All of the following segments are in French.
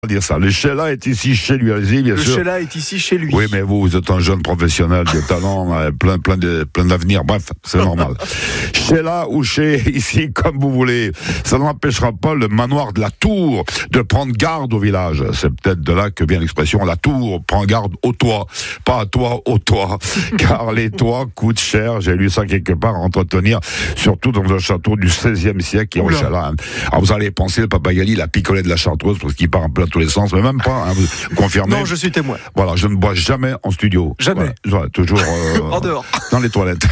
Dire ça. Le Sheila est ici chez lui, allez-y, bien sûr. Le Sheila est ici chez lui. Oui, mais vous êtes un jeune professionnel de talent, plein d'avenir, bref, c'est normal. Sheila ou chez, ici, comme vous voulez. Ça n'empêchera pas le manoir de la Tour de prendre garde au village. C'est peut-être de là que vient l'expression, la Tour prend garde au toit. Pas à toi, au toit. Car les toits coûtent cher, j'ai lu ça quelque part, à entretenir, surtout dans un château du XVIe siècle qui est au Sheila. Alors vous allez penser, le Papa Gali, la picolée de la Chartreuse, parce qu'il part un peu tous les sens, mais même pas, hein, vous confirmez. Non, je suis témoin. Voilà, je ne bois jamais en studio. Jamais. Voilà, toujours en dehors. Dans les toilettes.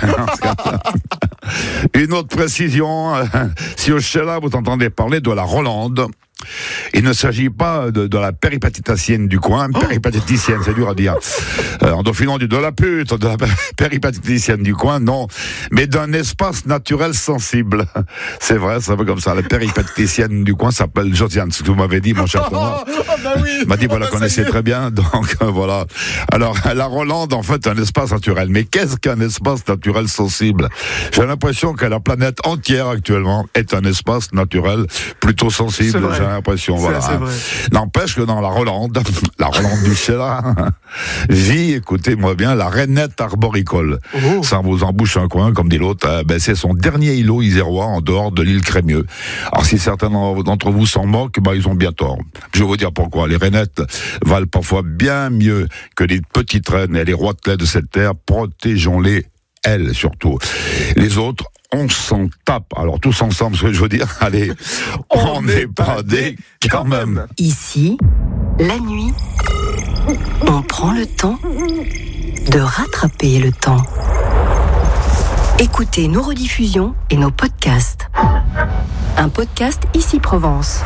Une autre précision, si au Sheila vous entendez parler de la Rolande, il ne s'agit pas de la péripatéticienne du coin, péripatéticienne, c'est dur à dire. En dauphinant de la pute, de la péripatéticienne du coin, non, mais d'un espace naturel sensible. C'est vrai, c'est un peu comme ça. La péripatéticienne du coin s'appelle Josiane, ce que vous m'avez dit, mon cher Thomas. Oui. M'a dit, vous la connaissez très bien, donc voilà. Alors, la Rolande, en fait, un espace naturel. Mais qu'est-ce qu'un espace naturel sensible? J'ai l'impression que la planète entière, actuellement, est un espace naturel plutôt sensible. J'ai l'impression, voilà. N'empêche que dans la Rolande du Sheila, vit, écoutez-moi bien, la rainette arboricole. Ça vous embouche un coin, comme dit l'autre, c'est son dernier îlot isérois en dehors de l'île Crémieux. Alors si certains d'entre vous s'en moquent, ils ont bien tort. Je vais vous dire pourquoi. Les rainettes valent parfois bien mieux que les petites reines et les roitelets de cette terre. Protégeons-les, elles surtout. Les autres, on s'en tape. Alors tous ensemble, ce que je veux dire, allez, on n'est pas des quand même. Ici, la nuit, on prend le temps de rattraper le temps. Écoutez nos rediffusions et nos podcasts. Un podcast Ici Provence.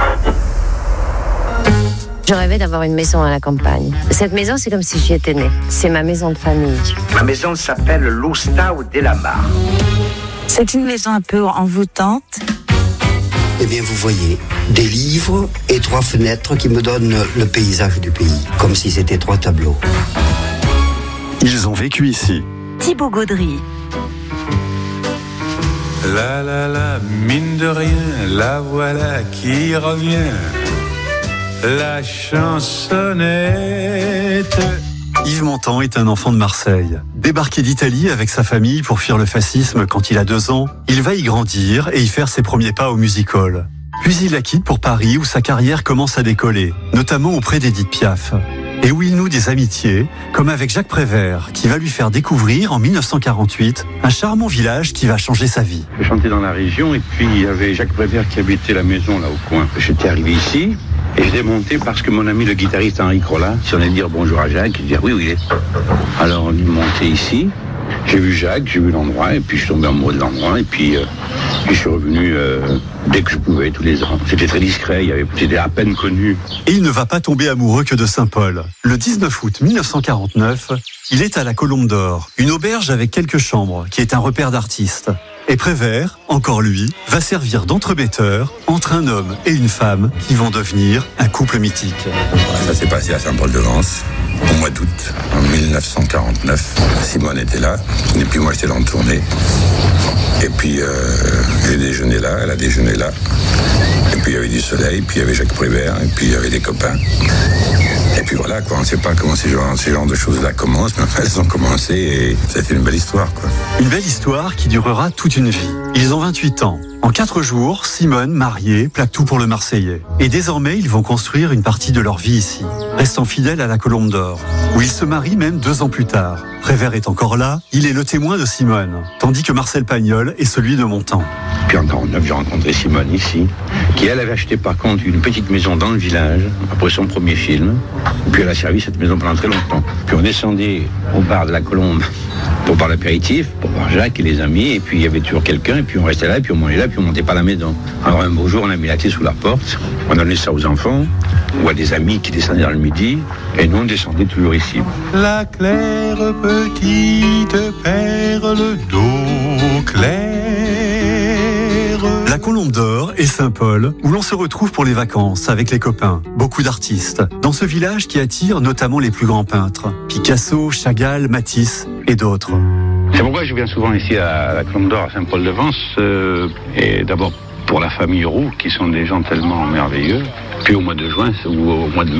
Je rêvais d'avoir une maison à la campagne. Cette maison, c'est comme si j'y étais née. C'est ma maison de famille. Ma maison s'appelle l'Oustau de la Mare. C'est une maison un peu envoûtante. Eh bien, vous voyez, des livres et 3 fenêtres qui me donnent le paysage du pays, comme si c'était 3 tableaux. Ils ont vécu ici. Thibaut Gaudry. La, mine de rien, la voilà qui revient. La chansonnette. Yves Montand est un enfant de Marseille. Débarqué d'Italie avec sa famille pour fuir le fascisme quand il a 2 ans, il va y grandir et y faire ses premiers pas au music-hall. Puis il la quitte pour Paris où sa carrière commence à décoller, notamment auprès d'Édith Piaf. Et où il noue des amitiés, comme avec Jacques Prévert, qui va lui faire découvrir en 1948 un charmant village qui va changer sa vie. Je chantais dans la région et puis il y avait Jacques Prévert qui habitait la maison là au coin. J'étais arrivé ici. Et je l'ai monté parce que mon ami le guitariste Henri Crolla, si on allait dire bonjour à Jacques, il dit oui, où il est. Alors on est monté ici, j'ai vu Jacques, j'ai vu l'endroit, et puis je suis tombé amoureux de l'endroit, et puis je suis revenu dès que je pouvais, tous les ans. C'était très discret, c'était à peine connu. Et il ne va pas tomber amoureux que de Saint-Paul. Le 19 août 1949, il est à la Colombe d'Or, une auberge avec quelques chambres, qui est un repère d'artistes. Et Prévert, encore lui, va servir d'entremetteur entre un homme et une femme qui vont devenir un couple mythique. Ça s'est passé à Saint-Paul-de-Vence, au mois d'août, en 1949. Simone était là, et puis moi j'étais dans le tournée. Et puis j'ai déjeuné là, elle a déjeuné là. Et puis il y avait du soleil, puis il y avait Jacques Prévert, et puis il y avait des copains. Et puis voilà, quoi, on ne sait pas comment ces genres de choses-là commencent, mais elles ont commencé et ça a été une belle histoire, quoi. Une belle histoire qui durera toute une vie. Ils ont 28 ans. En 4 jours, Simone, mariée, plaque tout pour le Marseillais. Et désormais, ils vont construire une partie de leur vie ici, restant fidèles à la Colombe d'Or, où ils se marient même 2 ans plus tard. Prévert est encore là, il est le témoin de Simone, tandis que Marcel Pagnol est celui de Montand. Puis en 1949, j'ai rencontré Simone ici, qui elle avait acheté par contre une petite maison dans le village, après son premier film. Puis elle a servi cette maison pendant très longtemps. Puis on descendait au bar de la Colombe pour boire l'apéritif, pour voir Jacques et les amis, et puis il y avait toujours quelqu'un, et puis on restait là, et puis on mangeait là, puis on montait pas à la maison. Alors un beau jour, on a mis la clé sous la porte, on donnait ça aux enfants, ou à des amis qui descendaient dans le midi, et nous on descendait toujours ici. La claire petite perle d'eau claire. La Colombe d'Or et Saint-Paul, où l'on se retrouve pour les vacances avec les copains, beaucoup d'artistes, dans ce village qui attire notamment les plus grands peintres, Picasso, Chagall, Matisse et d'autres. C'est pourquoi je viens souvent ici à la Colombe d'Or, à Saint-Paul-de-Vence, et d'abord pour la famille Roux, qui sont des gens tellement merveilleux, puis au mois de juin ou au mois de mai,